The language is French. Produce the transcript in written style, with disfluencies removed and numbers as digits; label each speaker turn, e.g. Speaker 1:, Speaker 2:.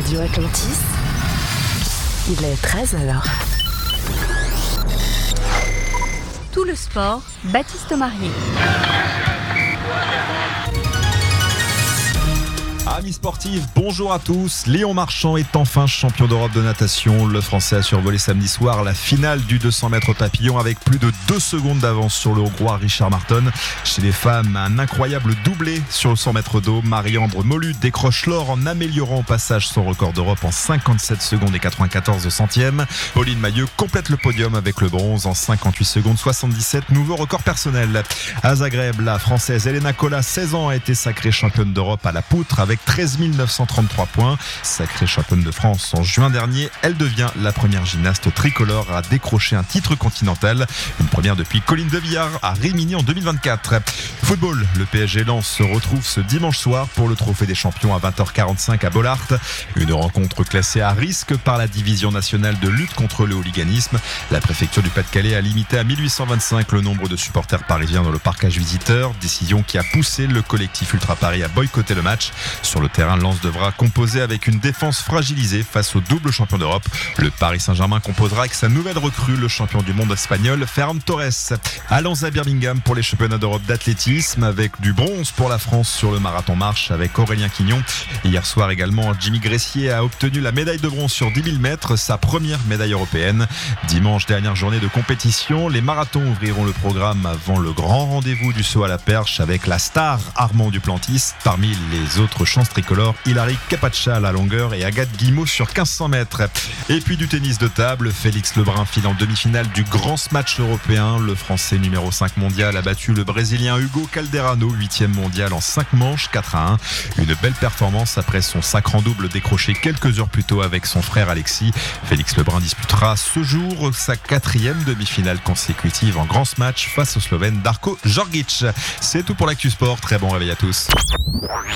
Speaker 1: Radio Atlantis, il est 13h.
Speaker 2: Tout le sport, Baptiste Marier.
Speaker 3: Amis sportifs, bonjour à tous. Léon Marchand est enfin champion d'Europe de natation. Le Français a survolé samedi soir la finale du 200 mètres papillon avec plus de 2 secondes d'avance sur le Hongrois Richard Marton. Chez les femmes, un incroyable doublé sur le 100 mètres d'eau. Marie-Ambre Molu décroche l'or en améliorant au passage son record d'Europe en 57 secondes et 94 centièmes. Pauline Mailleux complète le podium avec le bronze en 58 secondes 77, nouveau record personnel. À Zagreb, la Française Elena Cola, 16 ans, a été sacrée championne d'Europe à la poutre avec 13 933 points. Sacrée championne de France en juin dernier, elle devient la première gymnaste tricolore à décrocher un titre continental. Une première depuis Colline de Villars à Rimini en 2024. Football, le PSG Lens se retrouve ce dimanche soir pour le trophée des champions à 20h45 à Bollaert. Une rencontre classée à risque par la division nationale de lutte contre le hooliganisme. La préfecture du Pas-de-Calais a limité à 1825 le nombre de supporters parisiens dans le parcage visiteur. Décision qui a poussé le collectif Ultra Paris à boycotter le match. Sur le terrain, Lens devra composer avec une défense fragilisée face au double champion d'Europe. Le Paris Saint-Germain composera avec sa nouvelle recrue, le champion du monde espagnol, Ferran Torres. Allons à Birmingham pour les championnats d'Europe d'athlétisme avec du bronze pour la France sur le marathon marche avec Aurélien Quignon. Hier soir également, Jimmy Gressier a obtenu la médaille de bronze sur 10 000 mètres, sa première médaille européenne. Dimanche, dernière journée de compétition, les marathons ouvriront le programme avant le grand rendez-vous du saut à la perche avec la star Armand Duplantis. Parmi les autres chances tricolores, Hilary Capacha à la longueur et Agathe Guillemot sur 1500 mètres. Et puis du tennis de table, Félix Lebrun file en demi-finale du grand smash européen. Le Français numéro 5 mondial a battu le Brésilien Hugo Calderano, 8e mondial en 5 manches, 4-1. Une belle performance après son sacre en double décroché quelques heures plus tôt avec son frère Alexis. Félix Lebrun disputera ce jour sa 4e demi-finale consécutive en grand smash face au Slovène Darko Djordjic. C'est tout pour l'actu sport. Très bon réveil à tous.